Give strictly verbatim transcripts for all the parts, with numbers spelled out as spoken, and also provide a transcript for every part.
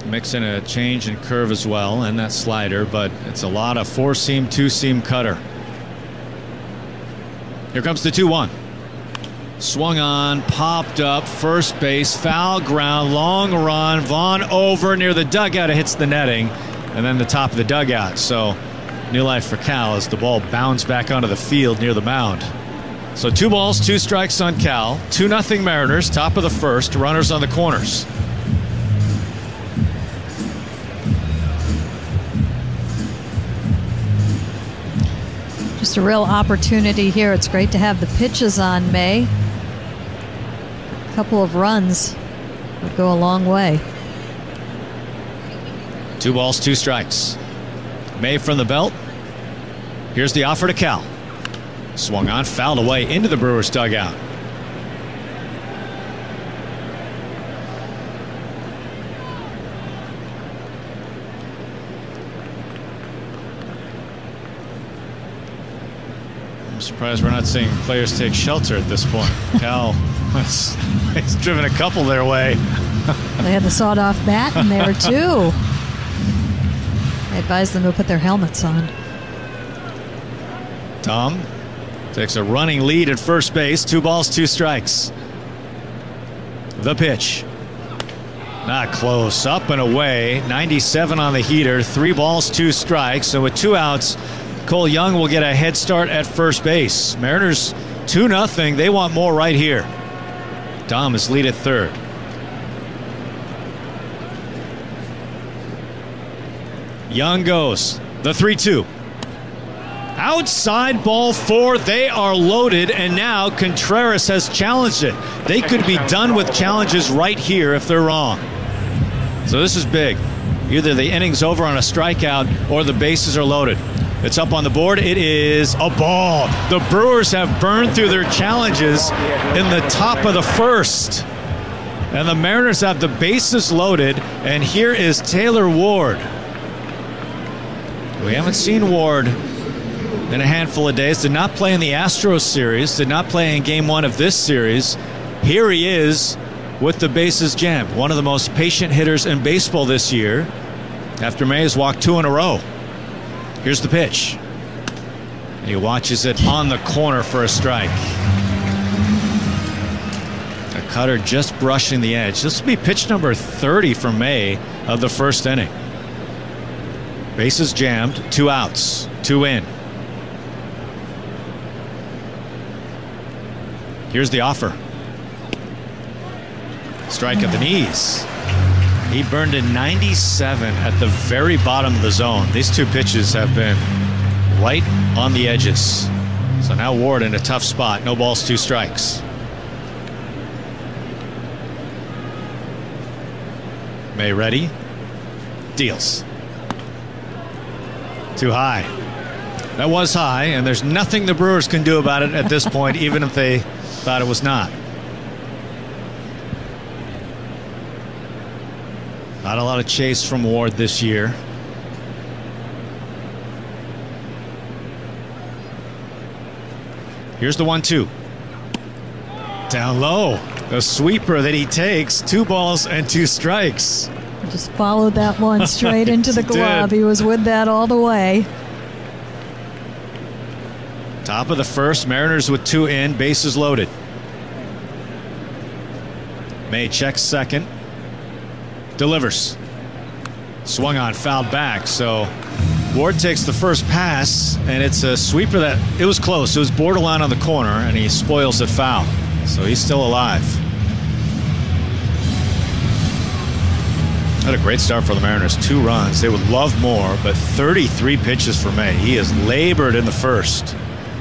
Mix in a change and curve as well, and that slider, but it's a lot of four-seam, two-seam cutter. Here comes the two one. Swung on, popped up, first base, foul ground, long run. Vaughn over near the dugout. It hits the netting, and then the top of the dugout. So new life for Cal as the ball bounds back onto the field near the mound. So two balls, two strikes on Cal. two nothing Mariners, top of the first. Runners on the corners. Just a real opportunity here. It's great to have the pitches on May. A couple of runs would go a long way. Two balls, two strikes. May from the belt. Here's the offer to Cal. Swung on, fouled away into the Brewers dugout. I'm surprised we're not seeing players take shelter at this point. Cal has he's driven a couple their way. They had the sawed-off bat in there, too. I advised them to put their helmets on. Tom takes a running lead at first base. Two balls, two strikes. The pitch. Not close. Up and away. ninety-seven on the heater. Three balls, two strikes. So with two outs, Cole Young will get a head start at first base. Mariners two nothing. They want more right here. Tom is lead at third. Young goes. The three two. Outside ball four. They are loaded, and now Contreras has challenged it. They could be done with challenges right here if they're wrong. So this is big. Either the inning's over on a strikeout or the bases are loaded. It's up on the board. It is a ball. The Brewers have burned through their challenges in the top of the first. And the Mariners have the bases loaded, and here is Taylor Ward. We haven't seen Ward in a handful of days. Did not play in the Astros series. Did not play in game one of this series. Here he is with the bases jammed. One of the most patient hitters in baseball this year after May has walked two in a row. Here's the pitch. He watches it on the corner for a strike. A cutter just brushing the edge. This will be pitch number thirty for May of the first inning. Bases jammed, two outs, two in. Here's the offer. Strike at the knees. He burned in ninety-seven at the very bottom of the zone. These two pitches have been right on the edges. So now Ward in a tough spot. No balls, two strikes. May ready. Deals. Too high. That was high, and there's nothing the Brewers can do about it at this point, even if they thought it was not. Not a lot of chase from Ward this year. Here's the one two. Down low. The sweeper that he takes. Two balls and two strikes. Just followed that one straight into the glove. Did. He was with that all the way. Top of the first. Mariners with two in. Bases loaded. May checks second. Delivers. Swung on, fouled back. So Ward takes the first pass, and it's a sweeper that it was close. It was borderline on the corner, and he spoils it foul. So he's still alive. Had a great start for the Mariners. Two runs. They would love more, but thirty-three pitches for May. He has labored in the first.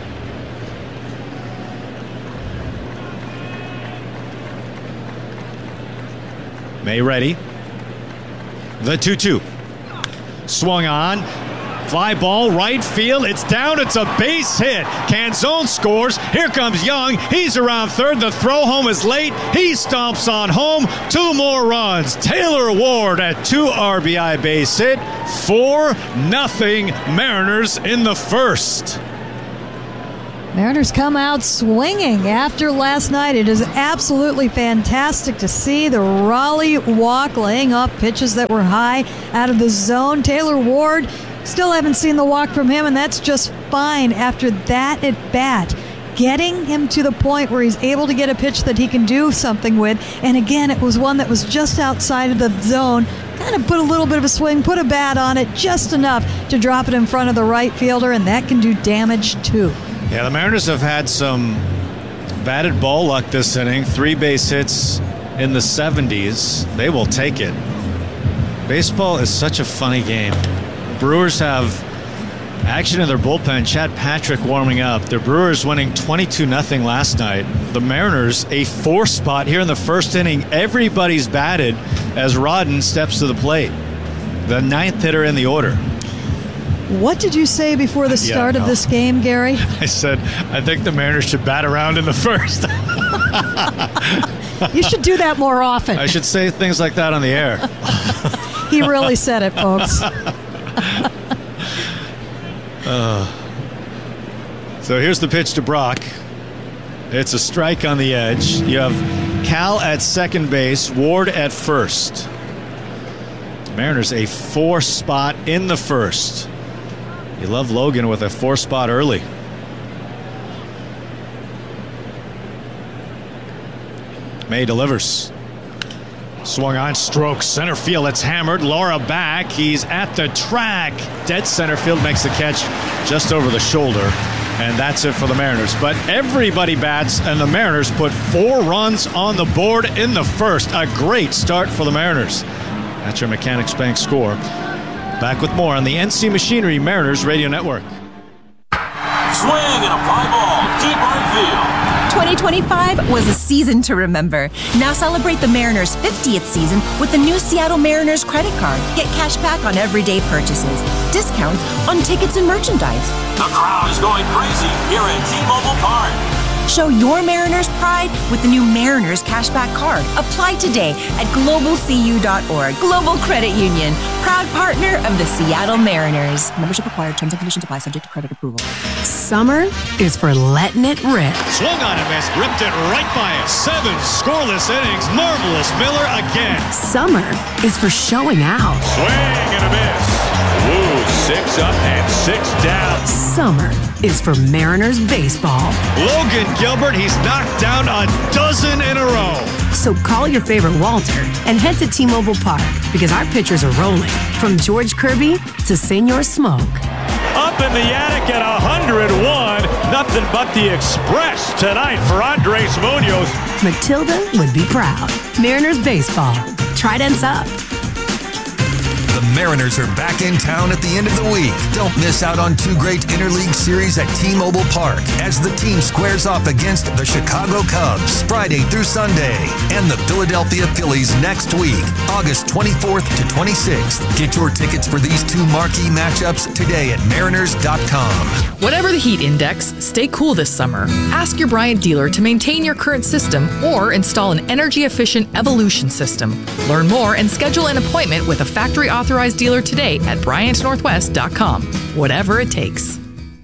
May ready. The two two. Swung on. Fly ball, right field. It's down. It's a base hit. Canzone scores. Here comes Young. He's around third. The throw home is late. He stomps on home. Two more runs. Taylor Ward at two R B I base hit. four nothing Mariners in the first. Mariners come out swinging after last night. It is absolutely fantastic to see the Raleigh walk, laying off pitches that were high out of the zone. Taylor Ward, still haven't seen the walk from him, and that's just fine after that at bat. Getting him to the point where he's able to get a pitch that he can do something with. And again, it was one that was just outside of the zone. Kind of put a little bit of a swing, put a bat on it, just enough to drop it in front of the right fielder, and that can do damage too. Yeah, the Mariners have had some batted ball luck this inning. Three base hits in the seventies. They will take it. Baseball is such a funny game. Brewers have action in their bullpen. Chad Patrick warming up. The Brewers winning twenty-two nothing last night. The Mariners a four spot here in the first inning. Everybody's batted as Rodden steps to the plate. The ninth hitter in the order. What did you say before the start yeah, no. of this game, Gary? I said, I think the Mariners should bat around in the first. You should do that more often. I should say things like that on the air. He really said it, folks. Uh, so here's the pitch to Brock. It's a strike on the edge. You have Cal at second base, Ward at first. Mariners a four spot in the first. You love Logan with a four spot early. May delivers. Swung on, stroke, center field. It's hammered. Laura back. He's at the track. Dead center field, makes the catch just over the shoulder. And that's it for the Mariners. But everybody bats, and the Mariners put four runs on the board in the first. A great start for the Mariners. That's your Mechanics Bank score. Back with more on the N C Machinery Mariners Radio Network. Swing and a fly ball, deep right field. twenty twenty-five was a season to remember. Now celebrate the Mariners' fiftieth season with the new Seattle Mariners credit card. Get cash back on everyday purchases, discounts on tickets and merchandise. The crowd is going crazy here at T-Mobile Park. Show your Mariners pride with the new Mariners Cashback Card. Apply today at global c u dot org. Global Credit Union, proud partner of the Seattle Mariners. Membership required. Terms and conditions apply. Subject to credit approval. Summer is for letting it rip. Swung on and missed. Ripped it right by it. Seven scoreless innings. Marvelous Miller again. Summer is for showing out. Swing and a miss. Woo, six up and six down. Summer is for Mariners baseball. Logan Gilbert, he's knocked down a dozen in a row. So call your favorite Walter and head to T-Mobile Park because our pitchers are rolling. From George Kirby to Senor Smoke. Up in the attic at one oh one. Nothing but the express tonight for Andres Munoz. Matilda would be proud. Mariners baseball. Trident's up. The Mariners are back in town at the end of the week. Don't miss out on two great interleague series at T-Mobile Park as the team squares off against the Chicago Cubs Friday through Sunday and the Philadelphia Phillies next week, August twenty-fourth to twenty-sixth. Get your tickets for these two marquee matchups today at mariners dot com. Whatever the heat index, stay cool this summer. Ask your Bryant dealer to maintain your current system or install an energy-efficient Evolution system. Learn more and schedule an appointment with a factory authorized dealer today at bryant northwest dot com. Whatever it takes.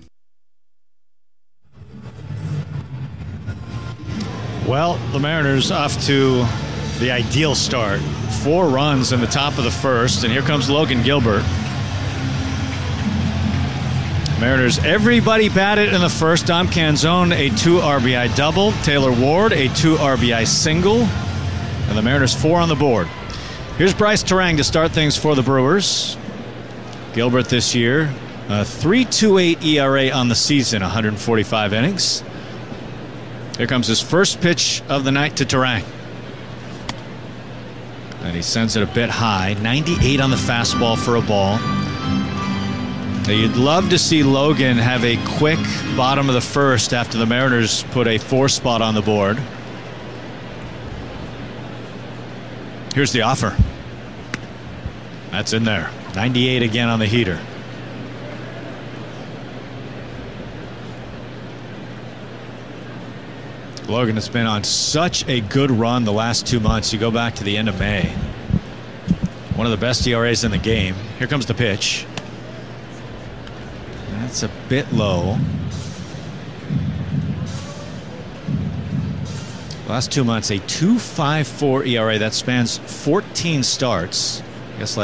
Well, the Mariners off to the ideal start. Four runs in the top of the first, and here comes Logan Gilbert. Mariners, everybody batted in the first. Dom Canzone, a two R B I double. Taylor Ward, a two R B I single. And the Mariners four on the board. Here's Bryce Terang to start things for the Brewers. Gilbert this year, a three point two eight E R A on the season, one hundred forty-five innings. Here comes his first pitch of the night to Terang. And he sends it a bit high, ninety-eight on the fastball for a ball. Now you'd love to see Logan have a quick bottom of the first after the Mariners put a four spot on the board. Here's the offer. That's in there. ninety-eight again on the heater. Logan has been on such a good run the last two months. You go back to the end of May. One of the best E R As in the game. Here comes the pitch. That's a bit low. Last two months, a two point five four E R A that spans fourteen starts. I guess